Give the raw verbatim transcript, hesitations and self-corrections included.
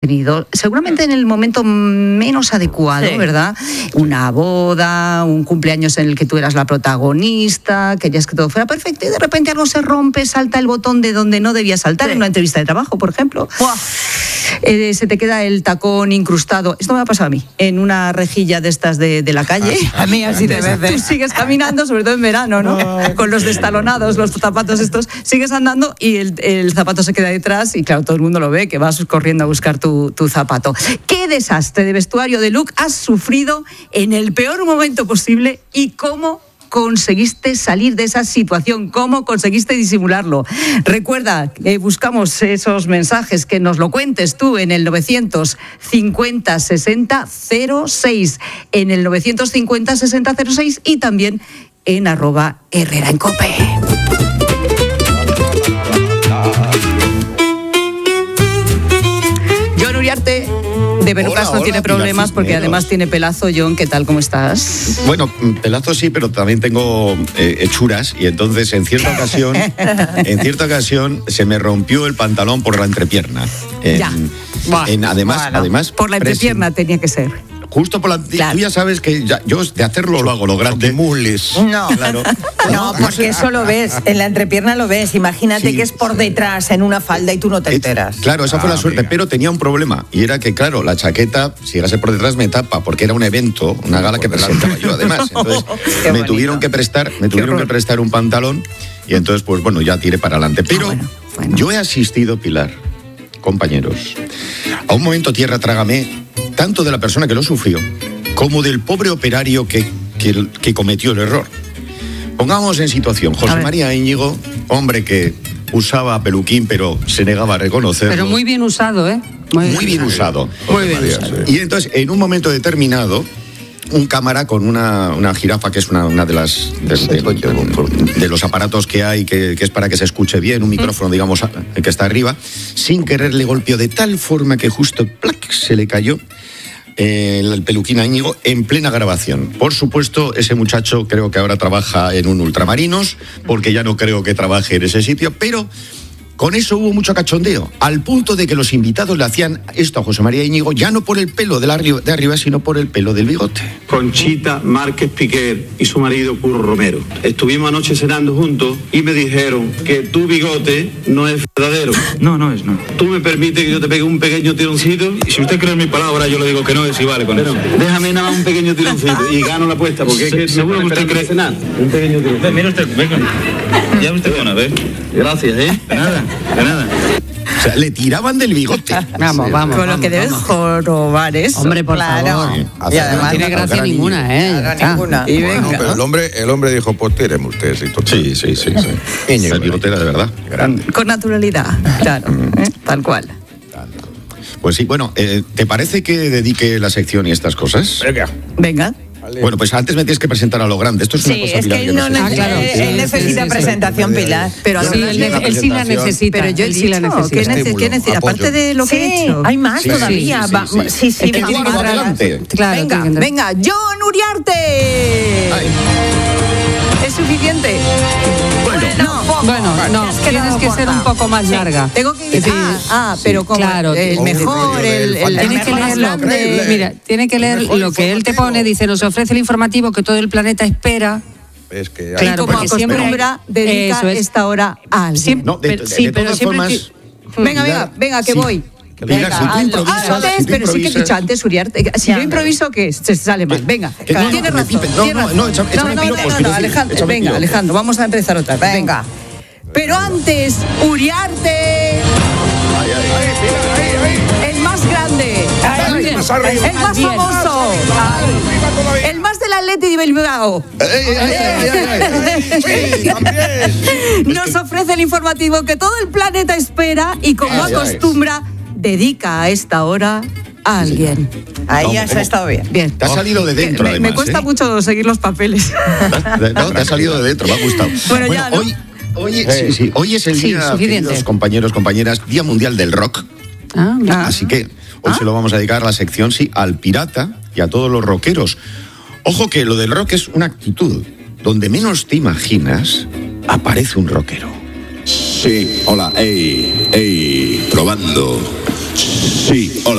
tenido, seguramente en el momento menos adecuado, sí. ¿verdad? Una boda, un cumpleaños en el que tú eras la protagonista, querías que todo fuera perfecto y de repente algo se rompe, salta el botón de donde no debía saltar, sí. en una entrevista de trabajo, por ejemplo. Eh, se te queda el tacón incrustado. Esto me ha pasado a mí, en una rejilla de estas de, de la calle. A mí así de veces. Tú sigues caminando, sobre todo en verano, ¿no? Ay. Con los destalonados, los zapatos estos, sigues andando y el, el zapato se queda detrás y claro, todo el mundo lo ve, que vas corriendo a buscar tu, tu zapato. ¿Qué desastre de vestuario de look has sufrido en el peor momento posible y cómo conseguiste salir de esa situación? ¿Cómo conseguiste disimularlo? Recuerda, eh, buscamos esos mensajes, que nos lo cuentes tú en el novecientos cincuenta sesenta cero seis, en el novecientos cincuenta sesenta cero seis y también en arroba Herrera en Cope. Jon Uriarte de Pelucas hola, no hola, tiene problemas Pilar, porque además tiene pelazo. Jon, ¿qué tal? ¿Cómo estás? Bueno, pelazo sí, pero también tengo eh, hechuras y entonces en cierta ocasión, en cierta ocasión se me rompió el pantalón por la entrepierna. En, ya. En, además, bueno, además por la entrepierna presen- tenía que ser. Justo por la... Claro. Tú ya sabes que ya, yo de hacerlo lo hago, lo grande. Mules. No, claro. no, porque eso lo ves, en la entrepierna lo ves. Imagínate sí, que es por detrás, en una falda y tú no te enteras. Claro, esa ah, fue la suerte, venga. Pero tenía un problema. Y era que, claro, la chaqueta, si llegase por detrás, me tapa, porque era un evento, una gala que presentaba yo, además. Entonces, me bonito. tuvieron que prestar, me tuvieron que prestar un pantalón y entonces, pues bueno, ya tiré para adelante. Pero ah, bueno, bueno. yo he asistido, Pilar, compañeros, a un momento tierra trágame, tanto de la persona que lo sufrió como del pobre operario que, que, que cometió el error. Pongamos en situación, José María Íñigo, hombre que usaba peluquín pero se negaba a reconocerlo. Pero muy bien usado, ¿eh? Muy, muy bien usado. Muy bien María, usado. Sí. Y entonces, en un momento determinado, un cámara con una, una jirafa, que es una, una de las de, de, de, de los aparatos que hay, que, que es para que se escuche bien, un micrófono, digamos, que está arriba, sin querer le golpeó de tal forma que justo ¡plac! Se le cayó eh, el peluquín a Íñigo en plena grabación. Por supuesto, ese muchacho creo que ahora trabaja en un Ultramarinos, porque ya no creo que trabaje en ese sitio, pero... Con eso hubo mucho cachondeo, al punto de que los invitados le hacían esto a José María Íñigo, ya no por el pelo de, la arriba, de arriba, sino por el pelo del bigote. Conchita Márquez Piquer y su marido Curro Romero. Estuvimos anoche cenando juntos y me dijeron que tu bigote no es verdadero. No, no es, no. ¿Tú me permites que yo te pegue un pequeño tironcito? Y si usted cree en mi palabra, yo le digo que no es y vale con Pero, eso. Déjame nada más un pequeño tironcito y gano la apuesta, porque es que seguro que usted cree cenar. Un pequeño tironcito. Mira usted, venga. Ya usted con a ver. Gracias, ¿eh? De nada, de nada. O sea, le tiraban del bigote. Vamos, sí, vamos. Con lo que debes jorobar eso. Hombre, por claro. favor. Sí. Y además no tiene gracia ninguna, ¿eh? Claro, ninguna. Y bueno, venga. pero el hombre, el hombre dijo, pues tíreme usted. Sí, sí, sí, sí. sí. Íñigo, el bigote era de verdad. Grande. Con naturalidad, claro, ¿eh? Tal cual. Pues sí, bueno, eh, ¿te parece que dedique la sección y estas cosas? Venga. Venga. Bueno, pues antes me tienes que presentar a lo grande. Esto es una Sí, cosa, es Pilar, que que él no no sé. necesita, Ah, claro, sí, él sí, necesita sí, presentación, sí. Pilar. Pero Sí, además, él, él sí la necesita. Pero yo él he sí la dicho, necesita. ¿qué, nece- ¿qué necesita? Apoyo. Aparte de lo que he Sí, hecho. hay más Sí, todavía. sí, Va- sí, sí. sí, sí, Es que vamos tiene que a- adelante. Claro, venga, tiene que- venga, Jon Uriarte. Ay. ¿Es suficiente? Bueno, No. Bueno, no, has quedado tienes que ser corta. un poco más Sí, larga. Tengo que ir. Sí. Ah, ah, pero como claro, el o un mejor, rollo el, del el, el Tienes que mejor leerlo. grande. Mira, tiene que leer mejor lo que él te informativo. pone. Dice, nos ofrece el informativo que todo el planeta espera. Es que Y Claro, como porque siempre hay- acostumbra, dedica Eso es. esta hora a alguien. Siempre- no, de, pero- de- sí, de pero todas siempre formas... que- Venga, venga, venga, que Sí. voy. Pilar, Venga, si tú hazlo. improvisas, Antes, si tú pero sí que he improvisas- dicho antes, Uriarte. Si Ya, yo improviso, ¿qué? Se sale mal. Venga, que no, no, tienes que me razón. pipen. No, tienes no, razón. no, échame- échame no, no, piropos, no, quiero no, decir, Alejandro, échame venga, piropos. Alejandro, vamos a empezar otra vez. Venga. Pero antes, Uriarte, el más grande, Bien. más arriba. el más Bien. famoso, el más del Atleti de Bilbao. ¡Ey, ey, ey, ey, ey! Sí, también. Nos ofrece el informativo que todo el planeta espera y, como Ay, ay. acostumbra, dedica a esta hora a alguien. Ahí No, ya se ¿cómo? ha estado bien. Bien. Te ha salido de dentro, me, además. me cuesta ¿eh? mucho seguir los papeles. No, te ha salido de dentro, me ha gustado. Bueno, ya, ¿no? hoy, hoy, sí, sí, hoy es el Sí, día, suficiente. queridos compañeros, compañeras, Día Mundial del Rock. Ah, mira. Así que hoy ¿Ah? se lo vamos a dedicar a la sección, sí, al pirata y a todos los rockeros. Ojo que lo del rock es una actitud. Donde menos te imaginas, aparece un rockero. Sí, hola, ey, ey. Probando. Sí, hola.